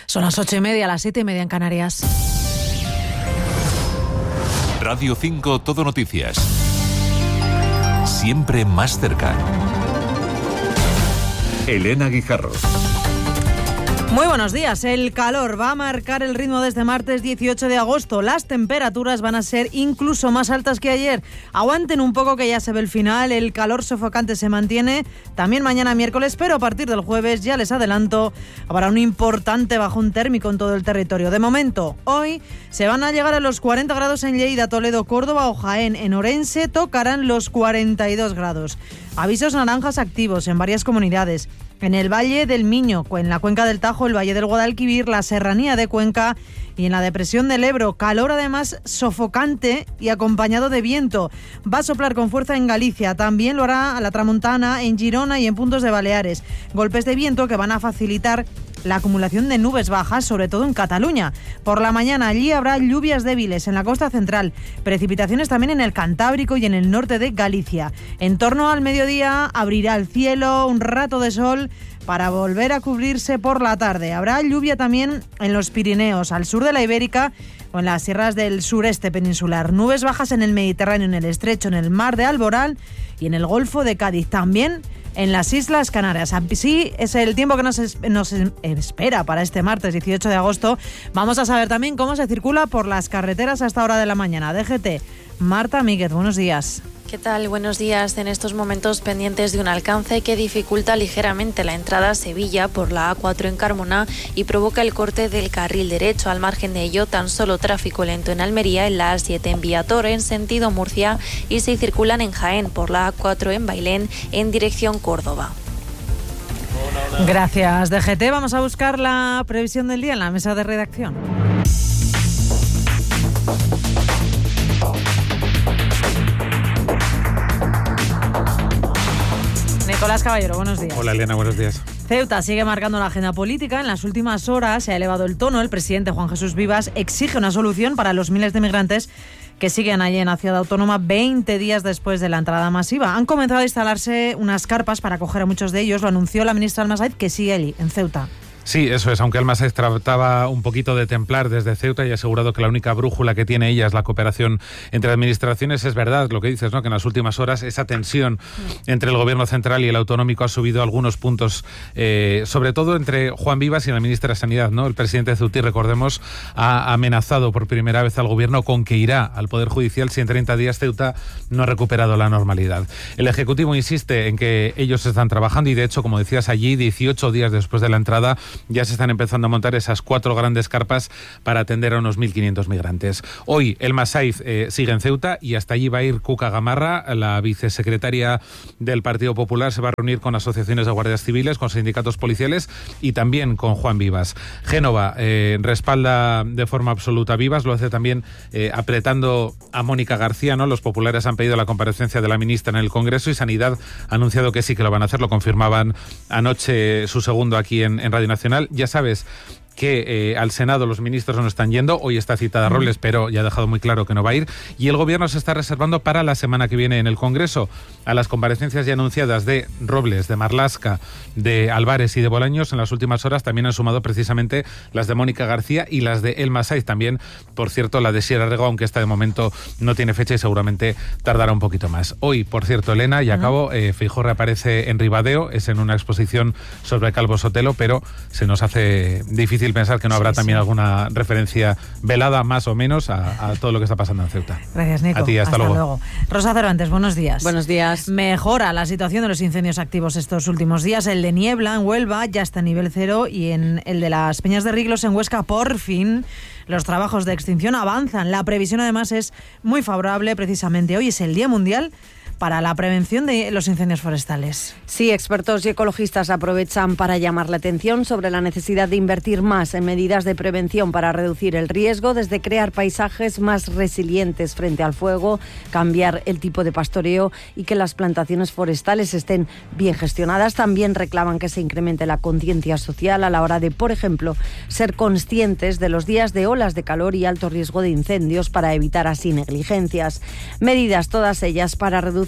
Son las 8:30, las 7:30 en Canarias. Radio 5 Todo Noticias. Siempre más cerca. Elena Guijarro. Muy buenos días. El calor va a marcar el ritmo desde martes 18 de agosto. Las temperaturas van a ser incluso más altas que ayer. Aguanten un poco que ya se ve el final. El calor sofocante se mantiene también mañana miércoles, pero a partir del jueves, ya les adelanto, habrá un importante bajón térmico en todo el territorio. De momento, hoy se van a llegar a los 40 grados en Lleida, Toledo, Córdoba o Jaén. En Orense tocarán los 42 grados. Avisos naranjas activos en varias comunidades. En el Valle del Miño, en la cuenca del Tajo, el Valle del Guadalquivir, la Serranía de Cuenca y en la depresión del Ebro. Calor además sofocante y acompañado de viento. Va a soplar con fuerza en Galicia, también lo hará a la Tramontana, en Girona y en puntos de Baleares. Golpes de viento que van a facilitar la acumulación de nubes bajas, sobre todo en Cataluña. Por la mañana allí habrá lluvias débiles en la costa central, precipitaciones también en el Cantábrico y en el norte de Galicia. En torno al mediodía abrirá el cielo, un rato de sol para volver a cubrirse por la tarde. Habrá lluvia también en los Pirineos, al sur de la Ibérica o en las sierras del sureste peninsular. Nubes bajas en el Mediterráneo, en el Estrecho, en el mar de Alborán y en el Golfo de Cádiz. También en las Islas Canarias. Así es el tiempo que nos espera para este martes 18 de agosto. Vamos a saber también cómo se circula por las carreteras a esta hora de la mañana. DGT, Marta Míguez, buenos días. ¿Qué tal? Buenos días. En estos momentos pendientes de un alcance que dificulta ligeramente la entrada a Sevilla por la A4 en Carmona y provoca el corte del carril derecho. Al margen de ello, tan solo tráfico lento en Almería, en la A7 en Viator, en sentido Murcia, y se circulan en Jaén por la A4 en Bailén, en dirección Córdoba. Gracias, DGT. Vamos a buscar la previsión del día en la mesa de redacción. Nicolás Caballero, buenos días. Hola, Elena, buenos días. Ceuta sigue marcando la agenda política. En las últimas horas se ha elevado el tono. El presidente Juan Jesús Vivas exige una solución para los miles de migrantes que siguen allí en la ciudad autónoma 20 días después de la entrada masiva. Han comenzado a instalarse unas carpas para acoger a muchos de ellos. Lo anunció la ministra Almasaiz, que sigue allí, en Ceuta. Sí, eso es, aunque Almasaiz trataba un poquito de templar desde Ceuta y ha asegurado que la única brújula que tiene ella es la cooperación entre administraciones. Es verdad lo que dices, ¿no? Que en las últimas horas esa tensión entre el gobierno central y el autonómico ha subido algunos puntos, sobre todo entre Juan Vivas y la ministra de Sanidad, ¿no? El presidente ceutí, recordemos, ha amenazado por primera vez al gobierno con que irá al Poder Judicial si en 30 días Ceuta no ha recuperado la normalidad. El Ejecutivo insiste en que ellos están trabajando y, de hecho, como decías allí, 18 días después de la entrada, ya se están empezando a montar esas 4 grandes carpas para atender a unos 1.500 migrantes. Hoy el Masaiz sigue en Ceuta y hasta allí va a ir Cuca Gamarra, la vicesecretaria del Partido Popular. Se va a reunir con asociaciones de guardias civiles, con sindicatos policiales y también con Juan Vivas. Génova respalda de forma absoluta a Vivas, lo hace también apretando a Mónica García, ¿no? Los populares han pedido la comparecencia de la ministra en el Congreso y Sanidad ha anunciado que sí que lo van a hacer. Lo confirmaban anoche su segundo aquí en Radio Nacional. Ya sabes que al Senado los ministros no están yendo. Hoy está citada Robles, pero ya ha dejado muy claro que no va a ir. Y el Gobierno se está reservando para la semana que viene en el Congreso a las comparecencias ya anunciadas de Robles, de Marlaska, de Álvarez y de Bolaños. En las últimas horas también han sumado precisamente las de Mónica García y las de El Masaiz también. Por cierto, la de Sierra Rego, aunque esta de momento no tiene fecha y seguramente tardará un poquito más. Hoy, por cierto, Elena, y acabo, Feijóo reaparece en Ribadeo, es en una exposición sobre Calvo Sotelo, pero se nos hace difícil pensar que no habrá también alguna referencia velada, más o menos, a todo lo que está pasando en Ceuta. Gracias, Nico. A ti, hasta luego. Rosa Cervantes, buenos días. Buenos días. Mejora la situación de los incendios activos estos últimos días. El de Niebla, en Huelva, ya está a nivel 0 y en el de las Peñas de Riglos, en Huesca, por fin, los trabajos de extinción avanzan. La previsión, además, es muy favorable. Precisamente hoy es el Día Mundial para la prevención de los incendios forestales. Sí, expertos y ecologistas aprovechan para llamar la atención sobre la necesidad de invertir más en medidas de prevención para reducir el riesgo, desde crear paisajes más resilientes frente al fuego, cambiar el tipo de pastoreo y que las plantaciones forestales estén bien gestionadas. También reclaman que se incremente la conciencia social a la hora de, por ejemplo, ser conscientes de los días de olas de calor y alto riesgo de incendios para evitar así negligencias. Medidas todas ellas para reducir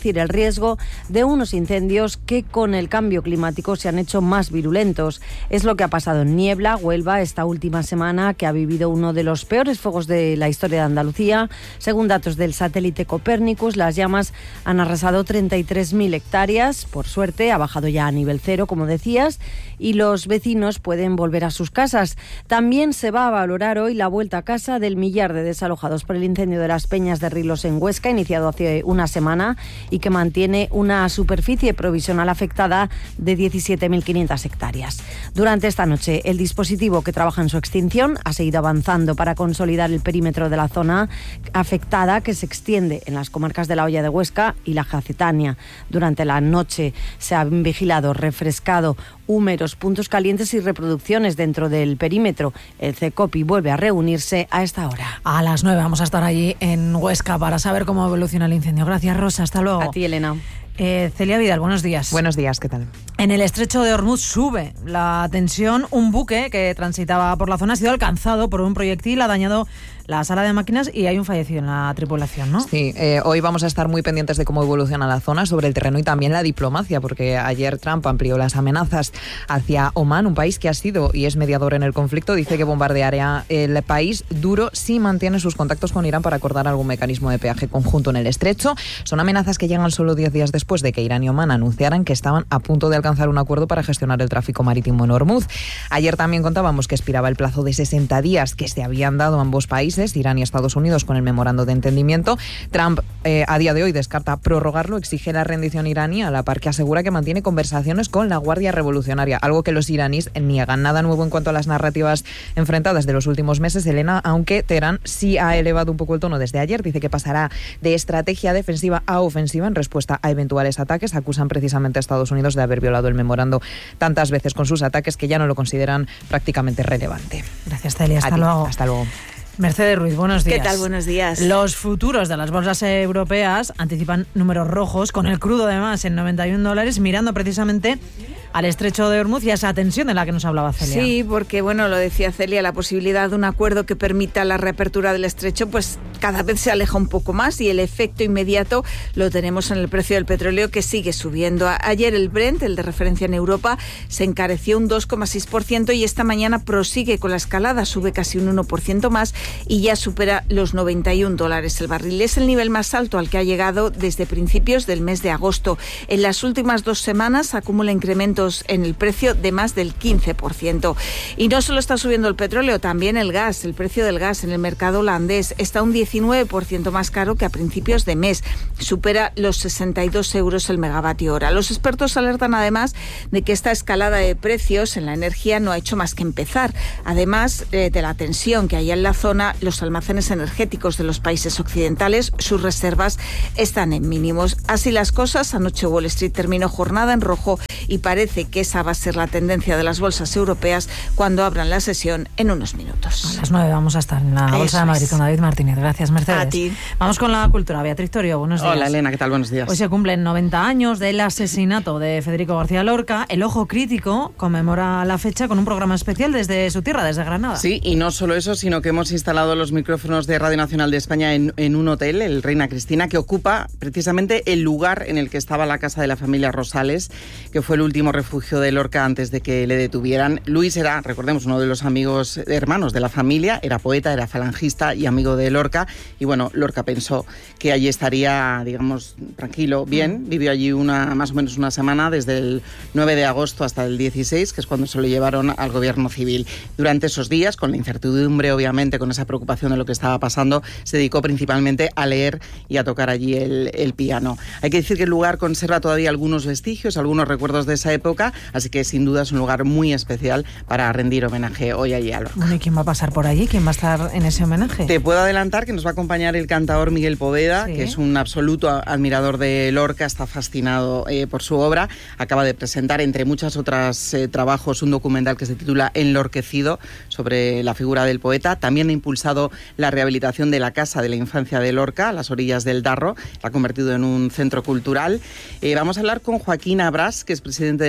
reducir el riesgo de unos incendios que con el cambio climático se han hecho más virulentos. Es lo que ha pasado en Niebla, Huelva, esta última semana, que ha vivido uno de los peores fuegos de la historia de Andalucía. Según datos del satélite Copérnicus, las llamas han arrasado 33.000 hectáreas. Por suerte, ha bajado ya a nivel cero, como decías, y los vecinos pueden volver a sus casas. También se va a valorar hoy la vuelta a casa del millar de desalojados por el incendio de las Peñas de Rilos en Huesca, iniciado hace una semana y que mantiene una superficie provisional afectada de 17.500 hectáreas. Durante esta noche, el dispositivo que trabaja en su extinción ha seguido avanzando para consolidar el perímetro de la zona afectada, que se extiende en las comarcas de La Hoya de Huesca y la Jacetania. Durante la noche se han vigilado, refrescado húmeros, puntos calientes y reproducciones dentro del perímetro. El CECOPI vuelve a reunirse a esta hora. A las 9 vamos a estar allí en Huesca para saber cómo evoluciona el incendio. Gracias, Rosa. Hasta luego. A ti, Elena. Celia Vidal, buenos días. Buenos días, ¿qué tal? En el estrecho de Hormuz sube la tensión. Un buque que transitaba por la zona ha sido alcanzado por un proyectil, ha dañado la sala de máquinas y hay un fallecido en la tripulación, ¿no? Sí, hoy vamos a estar muy pendientes de cómo evoluciona la zona, sobre el terreno y también la diplomacia, porque ayer Trump amplió las amenazas hacia Omán, un país que ha sido y es mediador en el conflicto. Dice que bombardeará el país duro si mantiene sus contactos con Irán para acordar algún mecanismo de peaje conjunto en el estrecho. Son amenazas que llegan solo 10 días después de que Irán y Omán anunciaran que estaban a punto de alcanzar un acuerdo para gestionar el tráfico marítimo en Hormuz. Ayer también contábamos que expiraba el plazo de 60 días que se habían dado a ambos países, Irán y Estados Unidos, con el memorando de entendimiento. Trump a día de hoy descarta prorrogarlo, exige la rendición iraní, a la par que asegura que mantiene conversaciones con la Guardia Revolucionaria, algo que los iraníes niegan. Nada nuevo en cuanto a las narrativas enfrentadas de los últimos meses, Elena, aunque Teherán sí ha elevado un poco el tono desde ayer. Dice que pasará de estrategia defensiva a ofensiva en respuesta a eventuales ataques. Acusan precisamente a Estados Unidos de haber violado el memorando tantas veces con sus ataques que ya no lo consideran prácticamente relevante. Gracias, Celia. Hasta luego. Hasta luego. Mercedes Ruiz, buenos días. ¿Qué tal? Buenos días. Los futuros de las bolsas europeas anticipan números rojos, con el crudo además en $91, mirando precisamente al estrecho de Hormuz y a esa tensión de la que nos hablaba Celia. Sí, porque bueno, lo decía Celia, la posibilidad de un acuerdo que permita la reapertura del estrecho pues cada vez se aleja un poco más y el efecto inmediato lo tenemos en el precio del petróleo, que sigue subiendo. Ayer el Brent, el de referencia en Europa, se encareció un 2,6% y esta mañana prosigue con la escalada, sube casi un 1% más y ya supera los $91 el barril. Es el nivel más alto al que ha llegado desde principios del mes de agosto. En las últimas 2 semanas acumula incrementos en el precio de más del 15%. Y no solo está subiendo el petróleo, también el gas. El precio del gas en el mercado holandés está un 19% más caro que a principios de mes. Supera los 62 euros el megavatio hora. Los expertos alertan además de que esta escalada de precios en la energía no ha hecho más que empezar. Además de la tensión que hay en la zona, los almacenes energéticos de los países occidentales, sus reservas están en mínimos. Así las cosas, anoche Wall Street terminó jornada en rojo y parece que esa va a ser la tendencia de las bolsas europeas cuando abran la sesión en unos minutos. A las 9 vamos a estar en la Bolsa de Madrid con David Martínez. Gracias, Mercedes. A ti. Vamos con la cultura. Beatriz Torio, buenos días. Hola, Elena, ¿qué tal? Buenos días. Hoy se cumplen 90 años del asesinato de Federico García Lorca. El Ojo Crítico conmemora la fecha con un programa especial desde su tierra, desde Granada. Sí, y no solo eso, sino que hemos instalado los micrófonos de Radio Nacional de España en un hotel, el Reina Cristina, que ocupa precisamente el lugar en el que estaba la casa de la familia Rosales, que fue el último refugio de Lorca antes de que le detuvieran. Luis era, recordemos, uno de los amigos hermanos de la familia, era poeta, era falangista y amigo de Lorca, y bueno, Lorca pensó que allí estaría, digamos, tranquilo, bien. Vivió allí más o menos una semana, desde el 9 de agosto hasta el 16, que es cuando se lo llevaron al gobierno civil. Durante esos días, con la incertidumbre, obviamente, con esa preocupación de lo que estaba pasando, se dedicó principalmente a leer y a tocar allí el piano. Hay que decir que el lugar conserva todavía algunos vestigios, algunos recuerdos de esa época, así que sin duda es un lugar muy especial para rendir homenaje hoy allí a Lorca. Bueno, ¿y quién va a pasar por allí? ¿Quién va a estar en ese homenaje? Te puedo adelantar que nos va a acompañar el cantador Miguel Poveda, ¿sí?, que es un absoluto admirador de Lorca, está fascinado por su obra. Acaba de presentar, entre muchas otras trabajos, un documental que se titula Enlorquecido, sobre la figura del poeta. También ha impulsado la rehabilitación de la Casa de la Infancia de Lorca, a las orillas del Darro. La ha convertido en un centro cultural. Vamos a hablar con Joaquín Abrás, que es presidente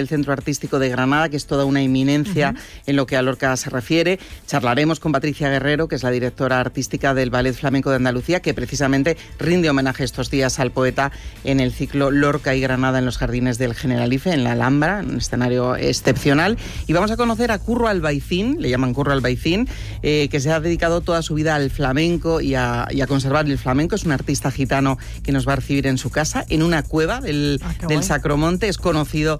del Centro Artístico de Granada, que es toda una eminencia en lo que a Lorca se refiere. Charlaremos con Patricia Guerrero, que es la directora artística del Ballet Flamenco de Andalucía, que precisamente rinde homenaje estos días al poeta en el ciclo Lorca y Granada en los jardines del Generalife, en la Alhambra, un escenario excepcional. Y vamos a conocer a Curro Albaicín, le llaman Curro Albaicín, que se ha dedicado toda su vida al flamenco y a conservar el flamenco. Es un artista gitano que nos va a recibir en su casa, en una cueva del Sacromonte. Es conocido,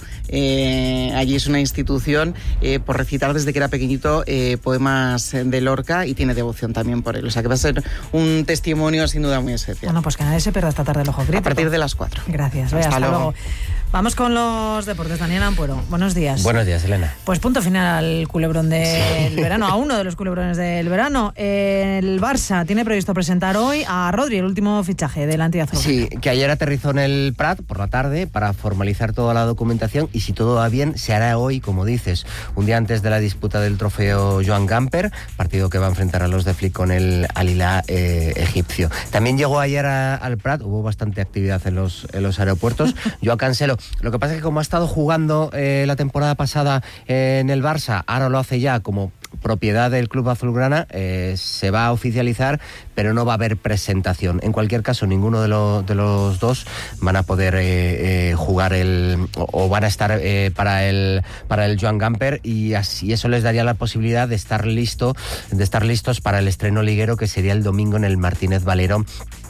allí es una institución, por recitar desde que era pequeñito poemas de Lorca, y tiene devoción también por él. O sea que va a ser un testimonio sin duda muy especial. Bueno, pues que nadie se pierda esta tarde el ojo crítico. A partir de las 4. Gracias. Hasta luego. Vamos con los deportes. Daniel Ampuero, buenos días. Buenos días, Elena. Pues punto final al culebrón del verano, a uno de los culebrones del verano. El Barça tiene previsto presentar hoy a Rodri, el último fichaje de la entidad azulgrana. Sí, que ayer aterrizó en el Prat por la tarde para formalizar toda la documentación, y si todo va bien, se hará hoy, como dices, un día antes de la disputa del trofeo Joan Gamper, partido que va a enfrentar a los de Flick con el Al Hilal egipcio. También llegó ayer al Prat, hubo bastante actividad en los aeropuertos. Joao Cancelo. Lo que pasa es que como ha estado jugando la temporada pasada en el Barça, ahora lo hace ya como propiedad del club azulgrana, se va a oficializar, pero no va a haber presentación. En cualquier caso, ninguno de los dos van a poder jugar o van a estar para el Joan Gamper, y así eso les daría la posibilidad de estar listos para el estreno liguero, que sería el domingo en el Martínez Valero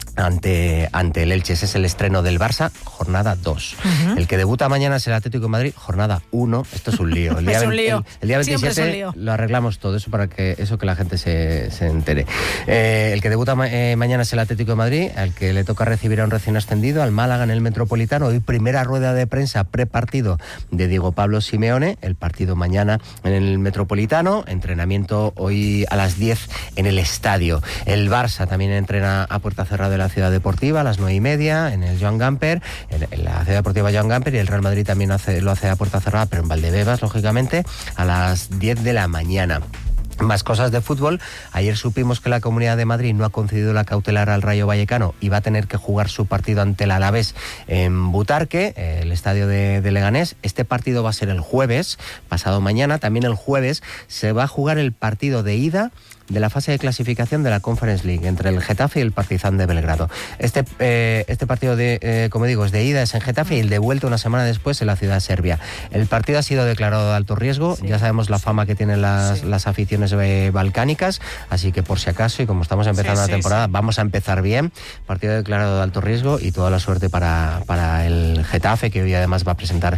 ante el Elche. Ese es el estreno del Barça, jornada 2. El que debuta mañana es el Atlético de Madrid, jornada 1. Esto es un lío. El día, es un lío. El día 27 lo arreglamos todo, eso para que la gente se entere. El que debuta mañana es el Atlético de Madrid, al que le toca recibir a un recién ascendido, al Málaga en el Metropolitano. Hoy primera rueda de prensa prepartido de Diego Pablo Simeone, el partido mañana en el Metropolitano, entrenamiento hoy a las 10 en el estadio. El Barça también entrena a puerta cerrada de la Ciudad Deportiva a las 9:30 en el Joan Gamper, en la Ciudad Deportiva Joan Gamper, y el Real Madrid también lo hace a puerta cerrada, pero en Valdebebas, lógicamente, a las 10 de la mañana. Más cosas de fútbol. Ayer supimos que la Comunidad de Madrid no ha concedido la cautelar al Rayo Vallecano y va a tener que jugar su partido ante el Alavés en Butarque, el estadio de Leganés. Este partido va a ser el jueves, pasado mañana. También el jueves se va a jugar el partido de ida de la fase de clasificación de la Conference League entre el Getafe y el Partizan de Belgrado. Este partido, como digo, es de ida, es en Getafe, y el de vuelta una semana después en la ciudad serbia. El partido ha sido declarado de alto riesgo, ya sabemos la fama que tienen las aficiones balcánicas, así que por si acaso, y como estamos empezando la temporada, vamos a empezar bien. Partido declarado de alto riesgo, y toda la suerte para el Getafe, que hoy además va a presentar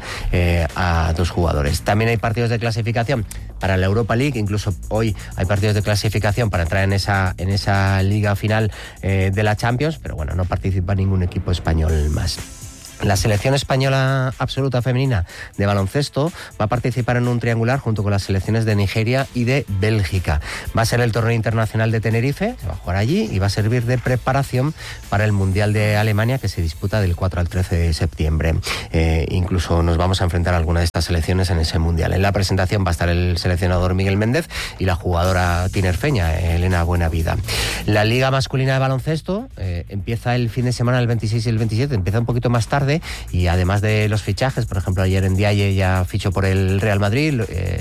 a 2 jugadores. También hay partidos de clasificación para la Europa League, incluso hoy hay partidos de clasificación para entrar en esa liga final de la Champions, pero bueno, no participa ningún equipo español más. La selección española absoluta femenina de baloncesto va a participar en un triangular junto con las selecciones de Nigeria y de Bélgica. Va a ser el torneo internacional de Tenerife, se va a jugar allí, y va a servir de preparación para el Mundial de Alemania, que se disputa del 4 al 13 de septiembre. Incluso nos vamos a enfrentar a alguna de estas selecciones en ese Mundial. En la presentación va a estar el seleccionador Miguel Méndez y la jugadora tinerfeña Elena Buenavida. La Liga Masculina de Baloncesto empieza el fin de semana, el 26 y el 27, empieza un poquito más tarde, y además de los fichajes, por ejemplo, ayer en Ndiaye ya fichó por el Real Madrid,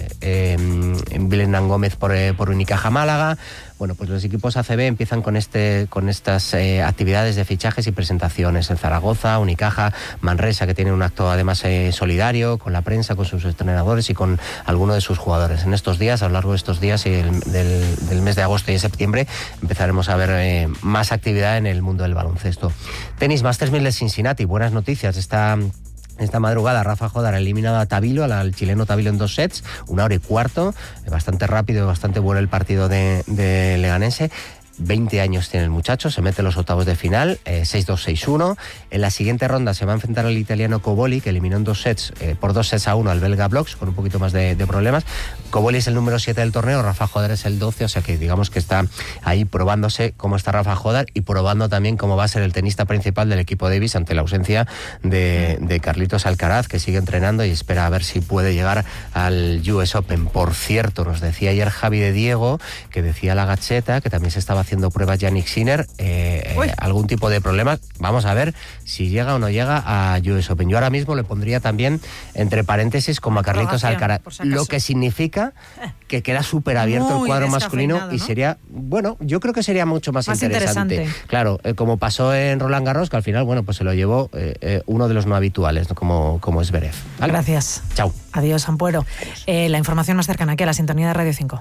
Vilena Gómez por Unicaja Málaga. Bueno, pues los equipos ACB empiezan con estas actividades de fichajes y presentaciones en Zaragoza, Unicaja, Manresa, que tiene un acto además solidario con la prensa, con sus entrenadores y con algunos de sus jugadores. En estos días, a lo largo de estos días y del mes de agosto y de septiembre, empezaremos a ver más actividad en el mundo del baloncesto. Tenis, Masters 1000 de Cincinnati, buenas noticias. Esta madrugada Rafa Jodar ha eliminado a Tabilo, al chileno Tabilo, en 2 sets, 1 hora y cuarto, bastante rápido, bastante bueno el partido de Leganense. 20 años tiene el muchacho, se mete en los octavos de final, 6-2, 6-1. En la siguiente ronda se va a enfrentar al italiano Coboli, que eliminó en 2 sets, por 2-1 al belga Bloks, con un poquito más de problemas. Coboli es el número 7 del torneo, Rafa Jodar es el 12, o sea que digamos que está ahí probándose cómo está Rafa Jodar y probando también cómo va a ser el tenista principal del equipo Davis ante la ausencia de Carlitos Alcaraz, que sigue entrenando y espera a ver si puede llegar al US Open. Por cierto, nos decía ayer Javi de Diego, que decía la Gacheta, que también se estaba haciendo pruebas Yannick Sinner. Algún tipo de problema. Vamos a ver si llega o no llega a US Open. Yo ahora mismo le pondría también entre paréntesis como a Carlitos Alcaraz, lo que significa que queda súper abierto el cuadro masculino, ¿no? Y sería, bueno, yo creo que sería mucho más interesante. Claro, como pasó en Roland Garros, que al final, bueno, pues se lo llevó uno de los no habituales, ¿no? como es Zverev. ¿Vale? Gracias. Chao. Adiós, Ampuero. La información más cercana aquí a la sintonía de Radio 5.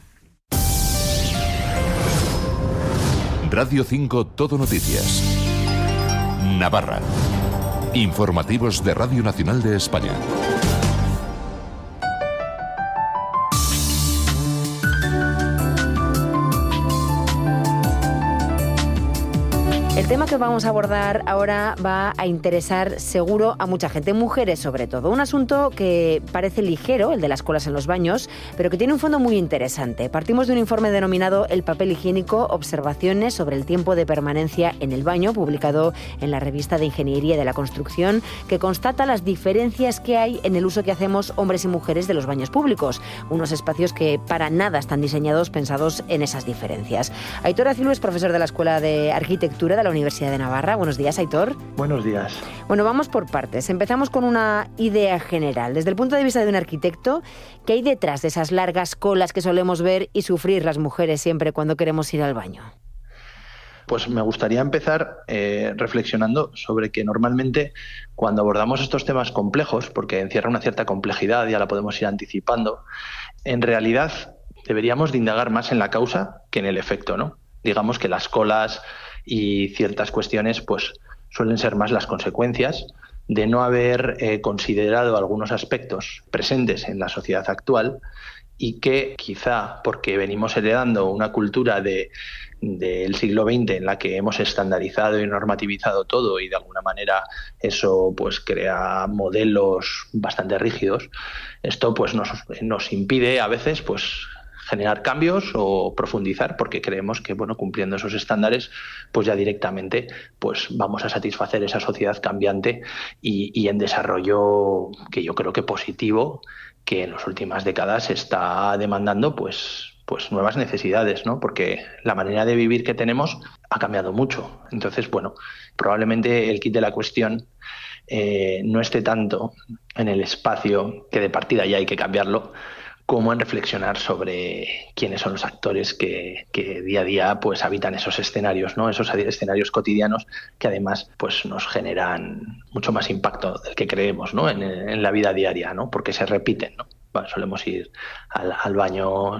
Radio 5 Todo Noticias. Navarra. Informativos de Radio Nacional de España. El tema que vamos a abordar ahora va a interesar seguro a mucha gente, mujeres sobre todo. Un asunto que parece ligero, el de las colas en los baños, pero que tiene un fondo muy interesante. Partimos de un informe denominado El papel higiénico, observaciones sobre el tiempo de permanencia en el baño, publicado en la revista de Ingeniería de la Construcción, que constata las diferencias que hay en el uso que hacemos hombres y mujeres de los baños públicos. Unos espacios que para nada están diseñados pensados en esas diferencias. Aitor Acilu es profesor de la Escuela de Arquitectura de la Universidad de Navarra. Buenos días, Aitor. Buenos días. Bueno, vamos por partes. Empezamos con una idea general. Desde el punto de vista de un arquitecto, ¿qué hay detrás de esas largas colas que solemos ver y sufrir las mujeres siempre cuando queremos ir al baño? Pues me gustaría empezar reflexionando sobre que normalmente cuando abordamos estos temas complejos, porque encierra una cierta complejidad, ya la podemos ir anticipando, en realidad deberíamos de indagar más en la causa que en el efecto, ¿no? Digamos que las colas y ciertas cuestiones pues suelen ser más las consecuencias de no haber considerado algunos aspectos presentes en la sociedad actual y que quizá porque venimos heredando una cultura del siglo XX en la que hemos estandarizado y normativizado todo y de alguna manera eso pues crea modelos bastante rígidos, esto pues nos impide a veces pues generar cambios o profundizar porque creemos que bueno, cumpliendo esos estándares pues ya directamente pues vamos a satisfacer esa sociedad cambiante y en desarrollo que yo creo que positivo, que en las últimas décadas está demandando pues nuevas necesidades, ¿no? Porque la manera de vivir que tenemos ha cambiado mucho. Entonces, bueno, probablemente el quid de la cuestión no esté tanto en el espacio, que de partida ya hay que cambiarlo, como en reflexionar sobre quiénes son los actores que día a día pues habitan esos escenarios, ¿no? Esos escenarios cotidianos que además pues nos generan mucho más impacto del que creemos, ¿no? en la vida diaria, ¿no? Porque se repiten, ¿no? Bueno, solemos ir al baño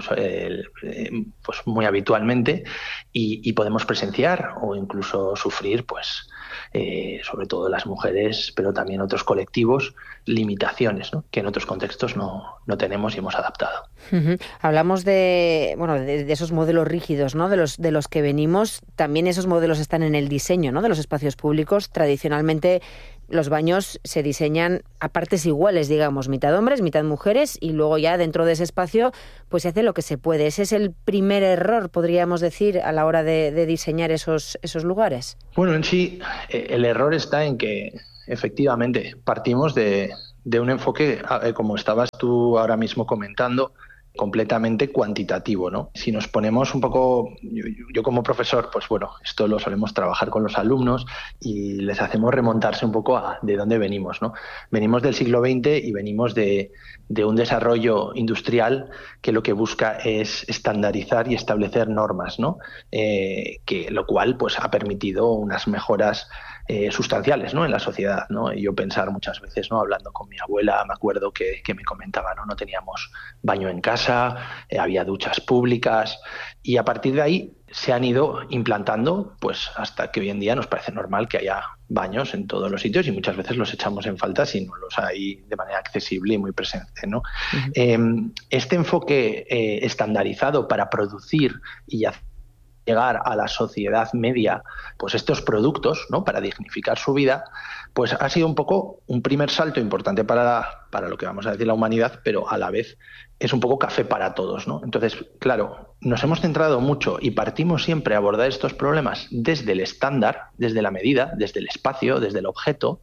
pues muy habitualmente y podemos presenciar o incluso sufrir pues sobre todo las mujeres, pero también otros colectivos, limitaciones, ¿no? Que en otros contextos no tenemos y hemos adaptado. Uh-huh. Hablamos de esos modelos rígidos, ¿no? De los que venimos. También esos modelos están en el diseño, ¿no? De los espacios públicos. Tradicionalmente los baños se diseñan a partes iguales, digamos, mitad hombres, mitad mujeres, y luego ya dentro de ese espacio pues se hace lo que se puede. Ese es el primer error, podríamos decir, a la hora de diseñar esos lugares. Bueno, en sí, el error está en que efectivamente partimos de un enfoque, como estabas tú ahora mismo comentando, completamente cuantitativo, ¿no? Si nos ponemos un poco, yo como profesor, pues bueno, esto lo solemos trabajar con los alumnos y les hacemos remontarse un poco a de dónde venimos, ¿no? Venimos del siglo XX y venimos de un desarrollo industrial que lo que busca es estandarizar y establecer normas, ¿no? Que lo cual pues ha permitido unas mejoras sustanciales, ¿no? En la sociedad, ¿no? Y yo pensar muchas veces, ¿no? Hablando con mi abuela, me acuerdo que me comentaba, no teníamos baño en casa, había duchas públicas y a partir de ahí se han ido implantando pues hasta que hoy en día nos parece normal que haya baños en todos los sitios y muchas veces los echamos en falta si no los hay de manera accesible y muy presente, ¿no? Uh-huh. Este enfoque estandarizado para producir y llegar a la sociedad media pues estos productos, ¿no? Para dignificar su vida, pues ha sido un poco un primer salto importante para para lo que vamos a decir la humanidad, pero a la vez es un poco café para todos, ¿no? Entonces, claro, nos hemos centrado mucho y partimos siempre a abordar estos problemas desde el estándar, desde la medida, desde el espacio, desde el objeto,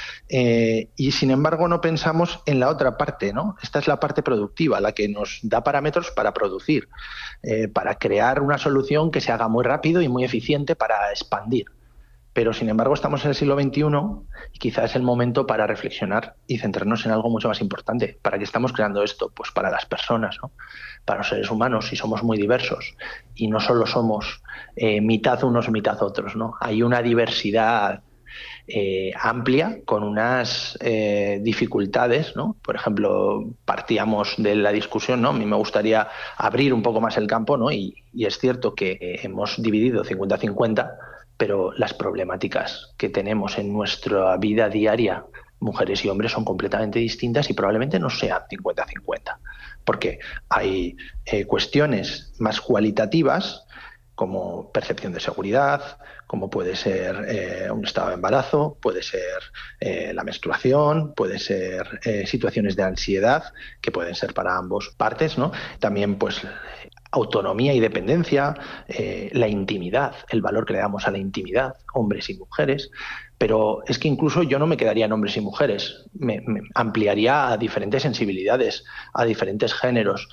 y sin embargo no pensamos en la otra parte, ¿no? Esta es la parte productiva, la que nos da parámetros para producir, para crear una solución que se haga muy rápido y muy eficiente para expandir. Pero, sin embargo, estamos en el siglo XXI y quizás es el momento para reflexionar y centrarnos en algo mucho más importante. ¿Para qué estamos creando esto? Pues para las personas, ¿no? Para los seres humanos, y somos muy diversos. Y no solo somos mitad unos, mitad otros, ¿no? Hay una diversidad amplia con unas dificultades, ¿no? Por ejemplo, partíamos de la discusión, ¿no? A mí me gustaría abrir un poco más el campo, ¿no? Y es cierto que hemos dividido 50-50, pero las problemáticas que tenemos en nuestra vida diaria, mujeres y hombres, son completamente distintas y probablemente no sean 50-50, porque hay cuestiones más cualitativas, como percepción de seguridad, como puede ser un estado de embarazo, puede ser la menstruación, puede ser situaciones de ansiedad, que pueden ser para ambos partes, ¿no? También, pues, autonomía y dependencia, la intimidad, el valor que le damos a la intimidad, hombres y mujeres. Pero es que incluso yo no me quedaría en hombres y mujeres, me ampliaría a diferentes sensibilidades, a diferentes géneros.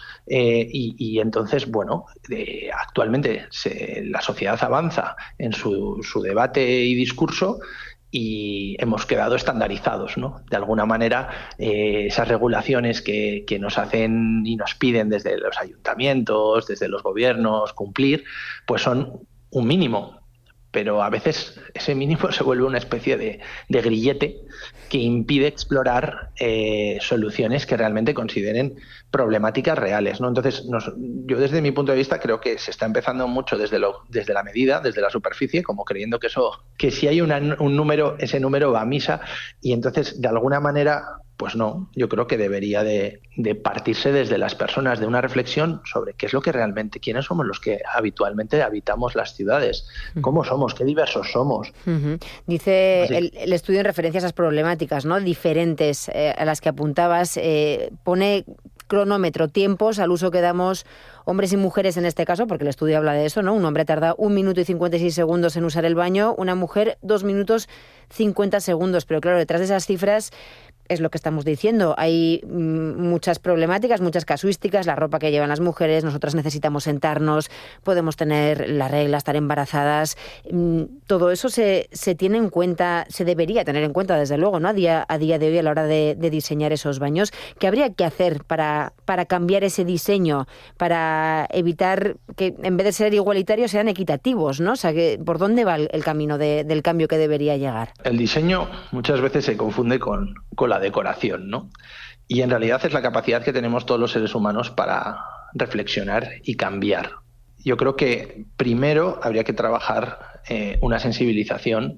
Y entonces, bueno, actualmente la sociedad avanza en su debate y discurso, y hemos quedado estandarizados, ¿no? De alguna manera, esas regulaciones que nos hacen y nos piden desde los ayuntamientos, desde los gobiernos cumplir, pues son un mínimo. Pero a veces ese mínimo se vuelve una especie de grillete que impide explorar soluciones que realmente consideren problemáticas reales, ¿no? Entonces, yo desde mi punto de vista creo que se está empezando mucho desde la medida, desde la superficie, como creyendo que si hay un número, ese número va a misa, y entonces de alguna manera, pues no, yo creo que debería de partirse desde las personas, de una reflexión sobre qué es lo que realmente, quiénes somos los que habitualmente habitamos las ciudades, cómo somos, qué diversos somos. Dice el estudio en referencia a esas problemáticas, ¿no?, diferentes a las que apuntabas, pone cronómetro, tiempos al uso que damos hombres y mujeres en este caso, porque el estudio habla de eso, ¿no? Un hombre tarda 1 minuto y 56 segundos en usar el baño, una mujer 2 minutos 50 segundos, pero claro, detrás de esas cifras es lo que estamos diciendo. Hay muchas problemáticas, muchas casuísticas, la ropa que llevan las mujeres, nosotras necesitamos sentarnos, podemos tener la regla, estar embarazadas. Todo eso se tiene en cuenta, se debería tener en cuenta, desde luego, ¿no? A día de hoy, a la hora de diseñar esos baños. ¿Qué habría que hacer para cambiar ese diseño, para evitar que, en vez de ser igualitarios, sean equitativos, ¿no? O sea, ¿por dónde va el camino del cambio que debería llegar? El diseño muchas veces se confunde con la decoración, ¿no? Y en realidad es la capacidad que tenemos todos los seres humanos para reflexionar y cambiar. Yo creo que primero habría que trabajar una sensibilización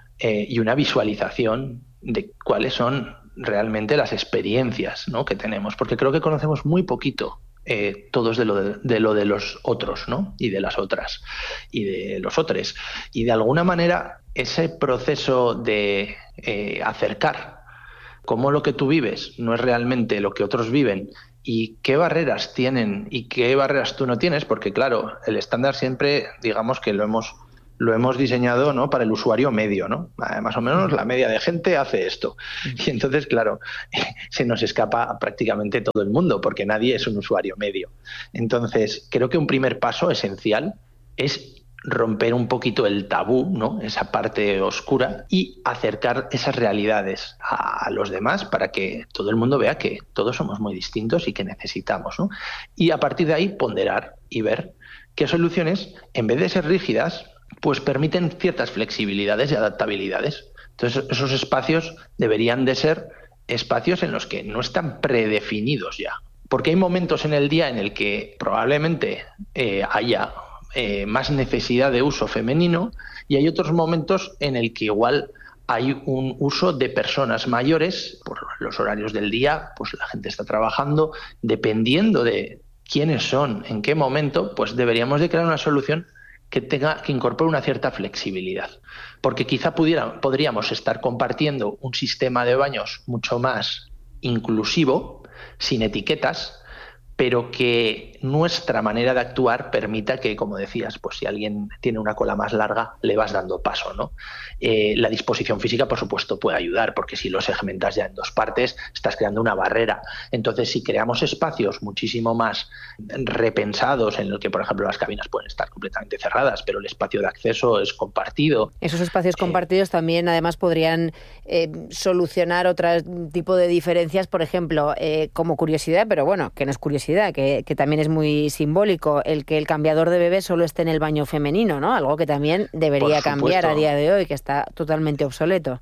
y una visualización de cuáles son realmente las experiencias, ¿no?, que tenemos, porque creo que conocemos muy poquito todos de lo de los otros, ¿no?, y de las otras y de los otros, y de alguna manera ese proceso de acercar cómo lo que tú vives no es realmente lo que otros viven y qué barreras tienen y qué barreras tú no tienes, porque claro, el estándar siempre, digamos que lo hemos diseñado, ¿no?, para el usuario medio, ¿no? Más o menos la media de gente hace esto. Y entonces, claro, se nos escapa prácticamente todo el mundo, porque nadie es un usuario medio. Entonces, creo que un primer paso esencial es romper un poquito el tabú, ¿no?, esa parte oscura, y acercar esas realidades a los demás para que todo el mundo vea que todos somos muy distintos y que necesitamos, ¿no? Y a partir de ahí ponderar y ver qué soluciones, en vez de ser rígidas, pues permiten ciertas flexibilidades y adaptabilidades. Entonces, esos espacios deberían de ser espacios en los que no están predefinidos ya. Porque hay momentos en el día en el que probablemente haya más necesidad de uso femenino, y hay otros momentos en el que igual hay un uso de personas mayores. Por los horarios del día, pues la gente está trabajando, dependiendo de quiénes son, en qué momento, pues deberíamos de crear una solución que incorpore una cierta flexibilidad, porque quizá podríamos estar compartiendo un sistema de baños mucho más inclusivo, sin etiquetas, pero que nuestra manera de actuar permita que, como decías, pues si alguien tiene una cola más larga, le vas dando paso, ¿no? La disposición física, por supuesto, puede ayudar, porque si lo segmentas ya en dos partes, estás creando una barrera. Entonces, si creamos espacios muchísimo más repensados, en el que, por ejemplo, las cabinas pueden estar completamente cerradas, pero el espacio de acceso es compartido. Esos espacios compartidos también, además, podrían solucionar otro tipo de diferencias, por ejemplo, como curiosidad, pero bueno, que no es curiosidad, que también es muy simbólico, el que el cambiador de bebés solo esté en el baño femenino, ¿no? Algo que también debería cambiar a día de hoy, que está totalmente obsoleto.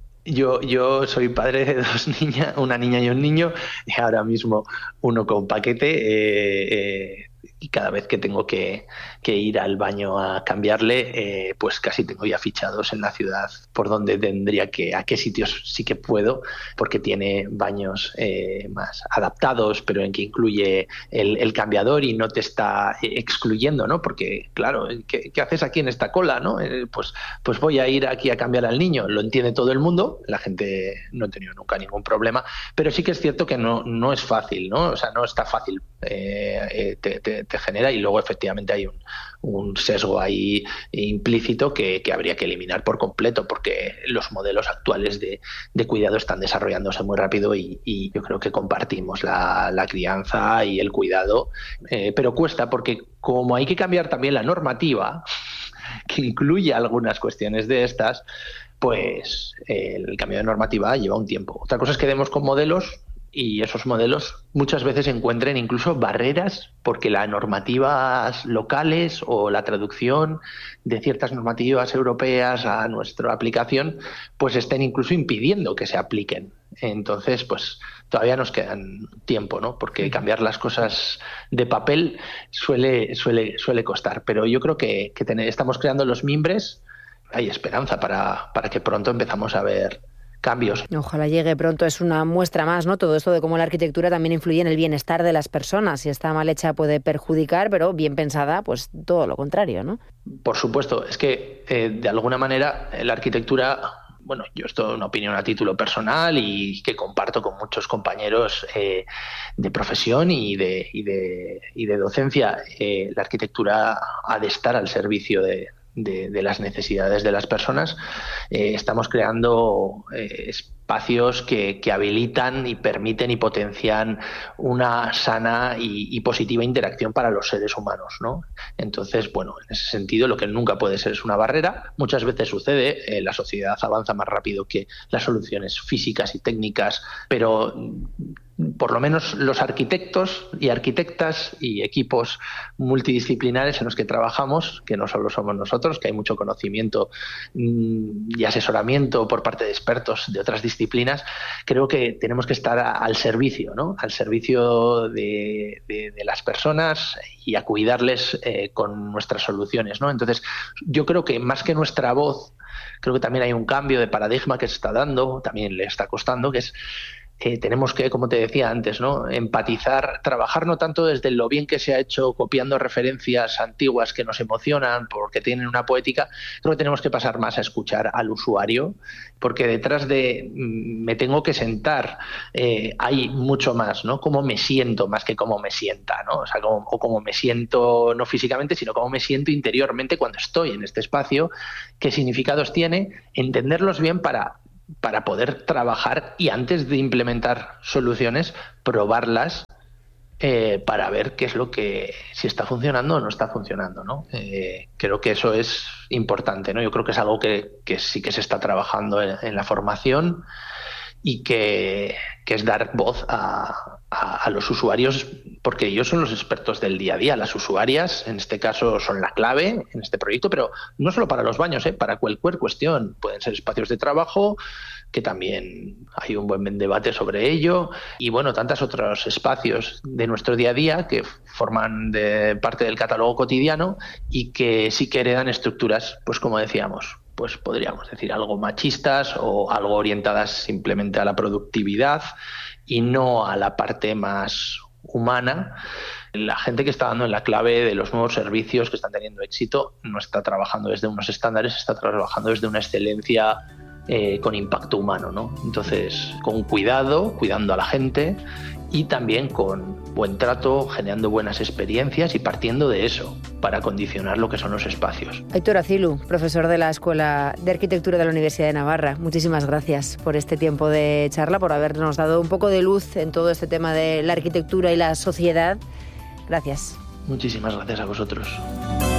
Yo soy padre de dos niñas, una niña y un niño, y ahora mismo uno con paquete, y cada vez que tengo que ir al baño a cambiarle, pues casi tengo ya fichados en la ciudad por donde tendría que, a qué sitios sí que puedo, porque tiene baños más adaptados, pero en que incluye el cambiador y no te está excluyendo, ¿no? Porque, claro, ¿qué haces aquí en esta cola, no? Pues voy a ir aquí a cambiar al niño. Lo entiende todo el mundo, la gente no ha tenido nunca ningún problema, pero sí que es cierto que no es fácil, ¿no? O sea, no está fácil, te genera, y luego efectivamente hay un sesgo ahí implícito que habría que eliminar por completo, porque los modelos actuales de cuidado están desarrollándose muy rápido y yo creo que compartimos la crianza y el cuidado, pero cuesta, porque como hay que cambiar también la normativa que incluye algunas cuestiones de estas, pues el cambio de normativa lleva un tiempo. Otra cosa es que demos con modelos y esos modelos muchas veces encuentren incluso barreras porque las normativas locales o la traducción de ciertas normativas europeas a nuestra aplicación pues estén incluso impidiendo que se apliquen. Entonces, pues todavía nos quedan tiempo, ¿no? Porque cambiar las cosas de papel suele costar. Pero yo creo que estamos creando los mimbres. Hay esperanza para que pronto empezamos a ver cambios. Ojalá llegue pronto. Es una muestra más, ¿no? Todo esto de cómo la arquitectura también influye en el bienestar de las personas. Si está mal hecha puede perjudicar, pero bien pensada, pues todo lo contrario, ¿no? Por supuesto. Es que de alguna manera la arquitectura, bueno, yo esto es una opinión a título personal y que comparto con muchos compañeros de profesión y de docencia. La arquitectura ha de estar al servicio de las necesidades de las personas. Estamos creando espacios que habilitan y permiten y potencian una sana y positiva interacción para los seres humanos, ¿no? Entonces, bueno, en ese sentido lo que nunca puede ser es una barrera. Muchas veces sucede, la sociedad avanza más rápido que las soluciones físicas y técnicas, pero por lo menos los arquitectos y arquitectas y equipos multidisciplinares en los que trabajamos, que no solo somos nosotros, que hay mucho conocimiento y asesoramiento por parte de expertos de otras disciplinas, creo que tenemos que estar al servicio, ¿no? Al servicio de las personas y a cuidarles con nuestras soluciones, ¿no? Entonces, yo creo que más que nuestra voz, creo que también hay un cambio de paradigma que se está dando, también le está costando, que es tenemos que, como te decía antes, ¿no? Empatizar, trabajar no tanto desde lo bien que se ha hecho copiando referencias antiguas que nos emocionan porque tienen una poética. Creo que tenemos que pasar más a escuchar al usuario, porque detrás de me tengo que sentar hay mucho más, ¿no? Cómo me siento más que cómo me sienta, ¿no? O sea, cómo me siento no físicamente, sino cómo me siento interiormente cuando estoy en este espacio, qué significados tiene, entenderlos bien para poder trabajar y antes de implementar soluciones, probarlas para ver qué es lo que, si está funcionando o no está funcionando, ¿no? Creo que eso es importante, ¿no? Yo creo que es algo que sí que se está trabajando en la formación y que es dar voz a los usuarios, porque ellos son los expertos del día a día. Las usuarias, en este caso, son la clave en este proyecto, pero no solo para los baños, para cualquier cuestión. Pueden ser espacios de trabajo, que también hay un buen debate sobre ello, y bueno, tantos otros espacios de nuestro día a día que forman parte del catálogo cotidiano y que sí que heredan estructuras, pues como decíamos, pues podríamos decir algo machistas o algo orientadas simplemente a la productividad y no a la parte más humana. La gente que está dando en la clave de los nuevos servicios que están teniendo éxito no está trabajando desde unos estándares, está trabajando desde una excelencia con impacto humano, ¿no? Entonces, con cuidado, cuidando a la gente y también con buen trato, generando buenas experiencias y partiendo de eso para condicionar lo que son los espacios. Aitor Acilu, profesor de la Escuela de Arquitectura de la Universidad de Navarra, muchísimas gracias por este tiempo de charla, por habernos dado un poco de luz en todo este tema de la arquitectura y la sociedad. Gracias. Muchísimas gracias a vosotros.